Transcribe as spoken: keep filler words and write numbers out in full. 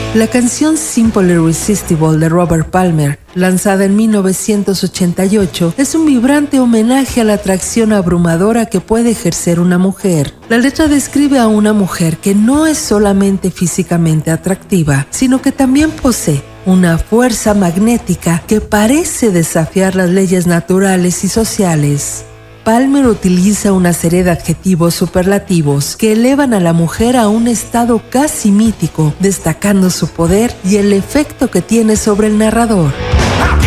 La canción Simple Irresistible de Robert Palmer, lanzada en mil novecientos ochenta y ocho, es un vibrante homenaje a la atracción abrumadora que puede ejercer una mujer. La letra describe a una mujer que no es solamente físicamente atractiva, sino que también posee una fuerza magnética que parece desafiar las leyes naturales y sociales. Palmer utiliza una serie de adjetivos superlativos que elevan a la mujer a un estado casi mítico, destacando su poder y el efecto que tiene sobre el narrador.